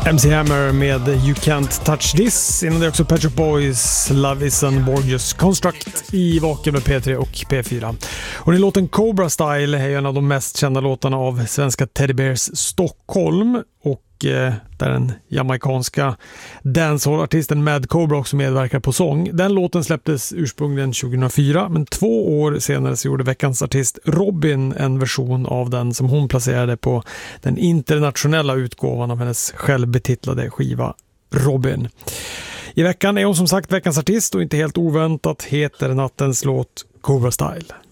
MC Hammer med You Can't Touch This. Innan det också Pet Shop Boys Love Is an Borgias Construct i Vaken med P3 och P4. Och den låten Cobra Style är en av de mest kända låtarna av svenska Teddy Bears Stockholm, och där den jamaikanska dancehall-artisten Mad Cobra också medverkar på sång. Den låten släpptes ursprungligen 2004, men 2 år senare så gjorde veckans artist Robin en version av den som hon placerade på den internationella utgåvan av hennes självbetitlade skiva Robin. I veckan är hon som sagt veckans artist, och inte helt oväntat heter nattens låt Cobra Style.